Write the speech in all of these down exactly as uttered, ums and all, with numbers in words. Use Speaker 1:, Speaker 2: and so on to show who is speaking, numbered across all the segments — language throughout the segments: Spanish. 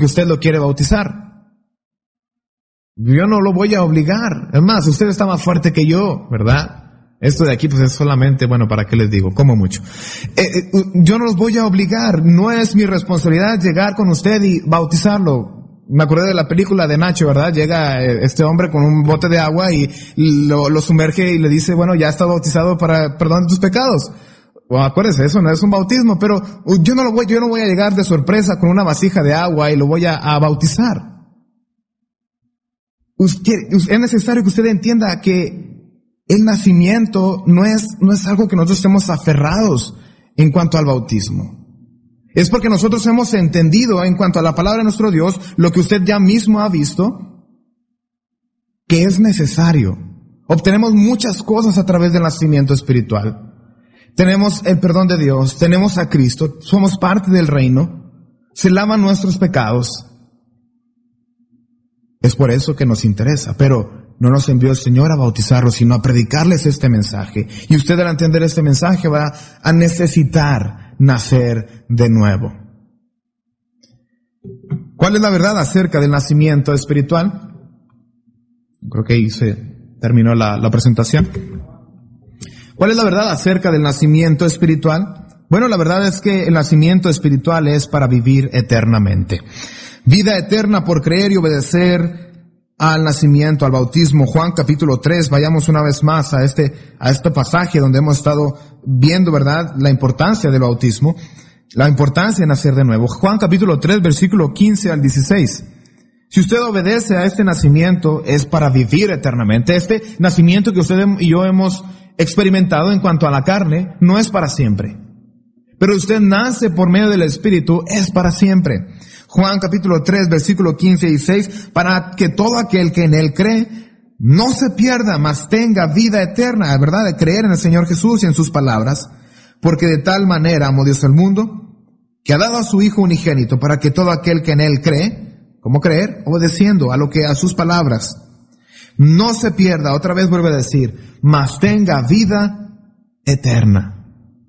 Speaker 1: que usted lo quiere bautizar. Yo no lo voy a obligar. Es más, usted está más fuerte que yo, ¿verdad? Esto de aquí pues es solamente, bueno, ¿para qué les digo? Como mucho. Eh, eh, yo no los voy a obligar. No es mi responsabilidad llegar con usted y bautizarlo. Me acordé de la película de Nacho, ¿verdad? Llega este hombre con un bote de agua y lo, lo sumerge y le dice, bueno, ya está bautizado para perdón de tus pecados. Bueno, acuérdese, eso no es un bautismo, pero yo no lo voy, yo no voy a llegar de sorpresa con una vasija de agua y lo voy a, a bautizar. Usted, es necesario que usted entienda que el nacimiento no es, no es algo que nosotros estemos aferrados en cuanto al bautismo. Es porque nosotros hemos entendido en cuanto a la palabra de nuestro Dios, lo que usted ya mismo ha visto, que es necesario. Obtenemos muchas cosas a través del nacimiento espiritual. Tenemos el perdón de Dios, tenemos a Cristo, somos parte del reino, se lavan nuestros pecados. Es por eso que nos interesa, pero no nos envió el Señor a bautizarlos, sino a predicarles este mensaje. Y usted al entender este mensaje va a necesitar nacer de nuevo. ¿Cuál es la verdad acerca del nacimiento espiritual? Creo que ahí se terminó la, la presentación. ¿Cuál es la verdad acerca del nacimiento espiritual? Bueno, la verdad es que el nacimiento espiritual es para vivir eternamente. Vida eterna por creer y obedecer al nacimiento, al bautismo. Juan capítulo tres, vayamos una vez más a este, a este pasaje donde hemos estado viendo, ¿verdad?, la importancia del bautismo, la importancia de nacer de nuevo. Juan capítulo tres, versículo quince al dieciséis. Si usted obedece a este nacimiento, es para vivir eternamente. Este nacimiento que usted y yo hemos experimentado en cuanto a la carne, no es para siempre. Pero usted nace por medio del Espíritu, es para siempre. Juan capítulo tres, versículo quince y dieciséis, para que todo aquel que en Él cree no se pierda, mas tenga vida eterna, ¿verdad? De creer en el Señor Jesús y en sus palabras, porque de tal manera amó Dios el mundo, que ha dado a su Hijo unigénito, para que todo aquel que en Él cree, ¿cómo creer? Obedeciendo a lo que, a sus palabras, no se pierda, otra vez vuelve a decir, mas tenga vida eterna.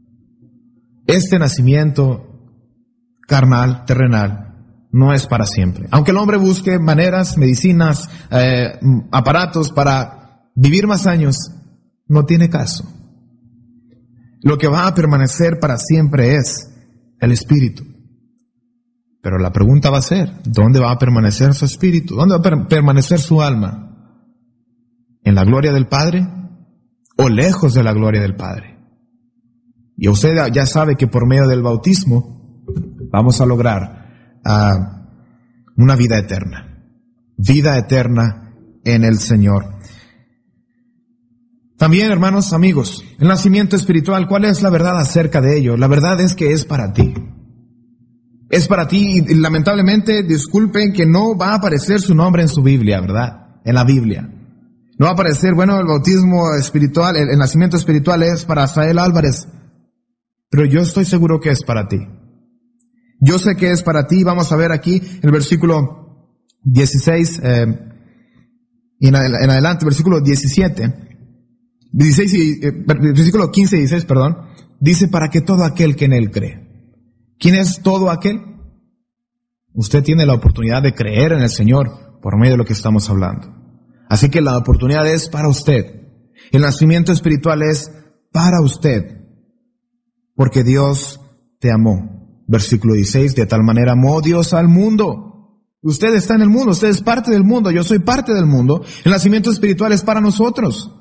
Speaker 1: Este nacimiento carnal, terrenal, no es para siempre. Aunque el hombre busque maneras, medicinas, eh, aparatos para vivir más años, no tiene caso. Lo que va a permanecer para siempre es el espíritu. Pero la pregunta va a ser, ¿dónde va a permanecer su espíritu? ¿Dónde va a per- permanecer su alma? ¿En la gloria del Padre o lejos de la gloria del Padre? Y usted ya sabe que por medio del bautismo vamos a lograr Uh, una vida eterna, vida eterna en el Señor. También, hermanos, amigos, el nacimiento espiritual, ¿cuál es la verdad acerca de ello? La verdad es que es para ti. Es para ti y lamentablemente, disculpen que no va a aparecer su nombre en su Biblia, ¿verdad? En la Biblia. No va a aparecer, bueno, el bautismo espiritual, el, el nacimiento espiritual es para Asael Álvarez, pero yo estoy seguro que es para ti. Yo sé que es para ti. Vamos a ver aquí el versículo dieciséis, eh, y en, en adelante, versículo diecisiete, dieciséis y, eh, versículo quince y dieciséis, perdón, dice para que todo aquel que en Él cree. ¿Quién es todo aquel? Usted tiene la oportunidad de creer en el Señor por medio de lo que estamos hablando. Así que la oportunidad es para usted. El nacimiento espiritual es para usted, porque Dios te amó. Versículo dieciséis, de tal manera amó Dios al mundo. Usted está en el mundo, usted es parte del mundo, yo soy parte del mundo. El nacimiento espiritual es para nosotros.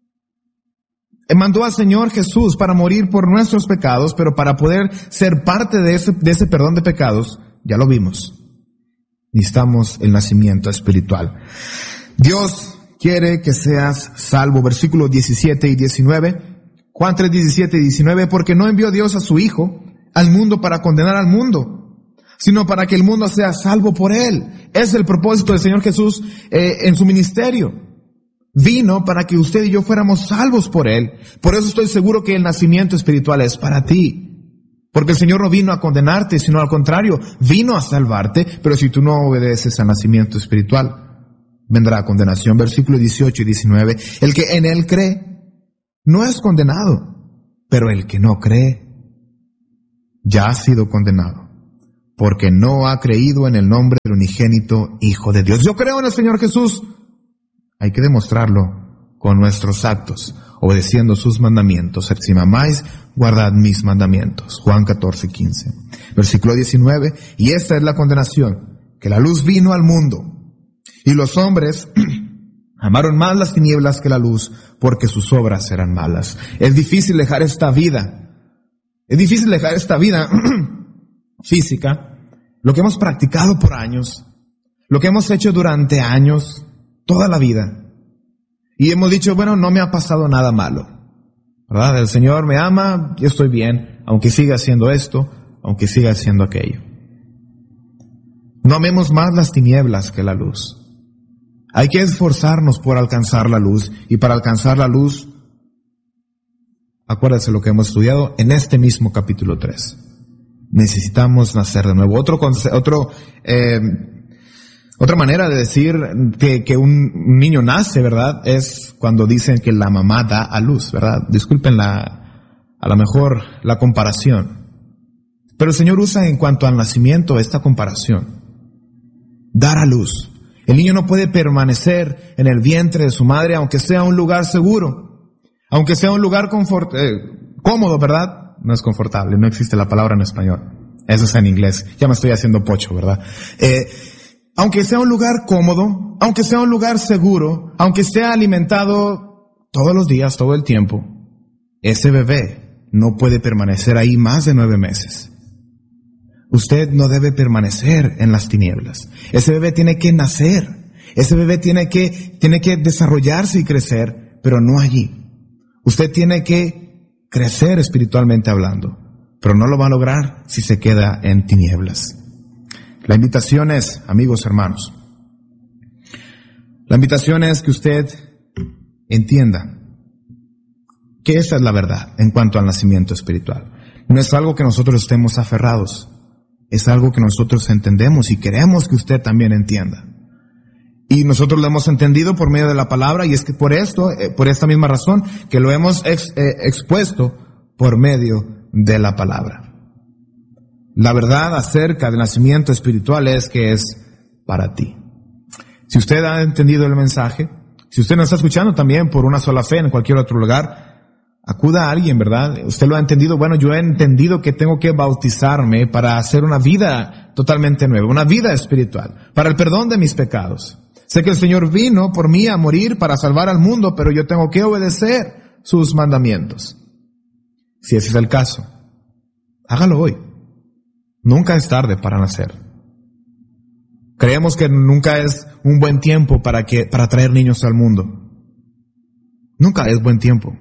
Speaker 1: Mandó al Señor Jesús para morir por nuestros pecados, pero para poder ser parte de ese, de ese perdón de pecados, ya lo vimos, necesitamos el nacimiento espiritual. Dios quiere que seas salvo. Versículos diecisiete y diecinueve, Juan tres, diecisiete y diecinueve, porque no envió Dios a su Hijo al mundo para condenar al mundo, sino para que el mundo sea salvo por Él. Es el propósito del Señor Jesús eh, en su ministerio. Vino para que usted y yo fuéramos salvos por Él. Por eso estoy seguro que el nacimiento espiritual es para ti. Porque el Señor no vino a condenarte, sino al contrario, vino a salvarte. Pero si tú no obedeces al nacimiento espiritual, vendrá condenación. Versículos dieciocho y diecinueve. El que en Él cree no es condenado, pero el que no cree ya ha sido condenado, porque no ha creído en el nombre del unigénito Hijo de Dios. Yo creo en el Señor Jesús. Hay que demostrarlo con nuestros actos, obedeciendo sus mandamientos. Si me amáis, guardad mis mandamientos. Juan catorce, quince. Versículo diecinueve. Y esta es la condenación, que la luz vino al mundo, y los hombres amaron más las tinieblas que la luz, porque sus obras eran malas. Es difícil dejar esta vida. Es difícil dejar esta vida física, lo que hemos practicado por años, lo que hemos hecho durante años, toda la vida. Y hemos dicho, bueno, no me ha pasado nada malo, ¿verdad? El Señor me ama, yo estoy bien, aunque siga haciendo esto, aunque siga haciendo aquello. No amemos más las tinieblas que la luz. Hay que esforzarnos por alcanzar la luz, y para alcanzar la luz, acuérdense lo que hemos estudiado en este mismo capítulo tres. Necesitamos nacer de nuevo. Otro, otro, eh, otra manera de decir que, que un niño nace, ¿verdad? Es cuando dicen que la mamá da a luz, ¿verdad? Disculpen la, a lo mejor la comparación. Pero el Señor usa en cuanto al nacimiento esta comparación. Dar a luz. El niño no puede permanecer en el vientre de su madre, aunque sea un lugar seguro, aunque sea un lugar confort, eh, cómodo, ¿verdad? No es confortable, no existe la palabra en español. Eso es en inglés. Ya me estoy haciendo pocho, ¿verdad? Eh, aunque sea un lugar cómodo, aunque sea un lugar seguro, aunque sea alimentado todos los días, todo el tiempo, ese bebé no puede permanecer ahí más de nueve meses. Usted no debe permanecer en las tinieblas. Ese bebé tiene que nacer. Ese bebé tiene que, tiene que desarrollarse y crecer, pero no allí. Usted tiene que crecer espiritualmente hablando, pero no lo va a lograr si se queda en tinieblas. La invitación es, amigos hermanos, la invitación es que usted entienda que esa es la verdad en cuanto al nacimiento espiritual. No es algo que nosotros estemos aferrados, es algo que nosotros entendemos y queremos que usted también entienda. Y nosotros lo hemos entendido por medio de la palabra, y es que por esto, eh, por esta misma razón, que lo hemos ex, eh, expuesto por medio de la palabra. La verdad acerca del nacimiento espiritual es que es para ti. Si usted ha entendido el mensaje, si usted nos está escuchando también por una sola fe en cualquier otro lugar, acuda a alguien, ¿verdad? Usted lo ha entendido. Bueno, yo he entendido que tengo que bautizarme para hacer una vida totalmente nueva, una vida espiritual, para el perdón de mis pecados. Sé que el Señor vino por mí a morir para salvar al mundo, pero yo tengo que obedecer sus mandamientos. Si ese es el caso, hágalo hoy. Nunca es tarde para nacer. Creemos que nunca es un buen tiempo para que, para traer niños al mundo. Nunca es buen tiempo.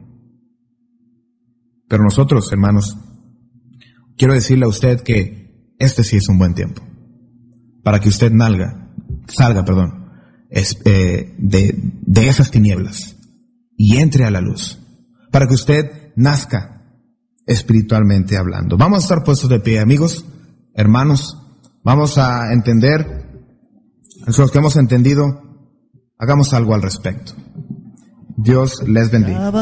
Speaker 1: Pero nosotros, hermanos, quiero decirle a usted que este sí es un buen tiempo. Para que usted nalga, salga, perdón. Es, eh, de, de esas tinieblas y entre a la luz, para que usted nazca espiritualmente hablando. Vamos a estar puestos de pie, amigos, hermanos, vamos a entender, los que hemos entendido, hagamos algo al respecto. Dios les bendiga.